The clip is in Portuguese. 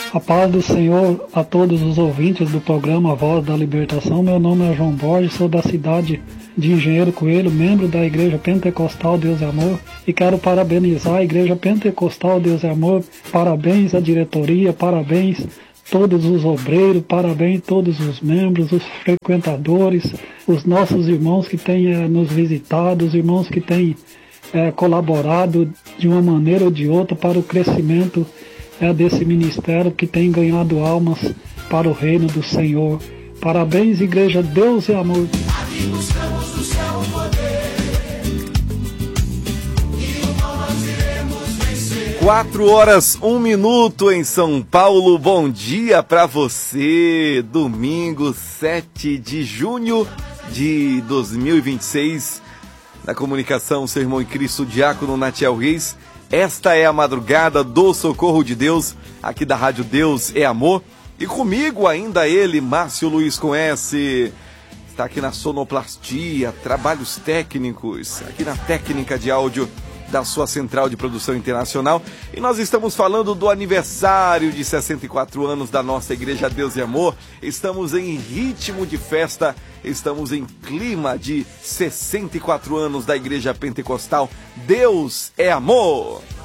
A paz do Senhor a todos os ouvintes do programa Voz da Libertação. Meu nome é João Borges, sou da cidade de Engenheiro Coelho, membro da Igreja Pentecostal Deus é Amor, e quero parabenizar a Igreja Pentecostal Deus é Amor. Parabéns à diretoria, parabéns todos os obreiros, parabéns todos os membros, os frequentadores, os nossos irmãos que têm nos visitado, os irmãos que têm colaborado de uma maneira ou de outra para o crescimento desse ministério, que tem ganhado almas para o reino do Senhor. Parabéns, Igreja Deus é Amor. Aqui buscamos do céu o poder, e o mal nós iremos vencer. 4h01 em São Paulo. Bom dia para você. Domingo 7 de junho de 2026. Na comunicação, seu irmão em Cristo, Diácono Natiel Reis. Esta é a madrugada do Socorro de Deus, aqui da Rádio Deus é Amor. E comigo ainda ele, Márcio Luiz com S. Está aqui na sonoplastia, trabalhos técnicos, aqui na técnica de áudio da sua central de produção internacional. E nós estamos falando do aniversário de 64 anos da nossa Igreja Deus e Amor. Estamos em ritmo de festa, estamos em clima de 64 anos da Igreja Pentecostal Deus é Amor.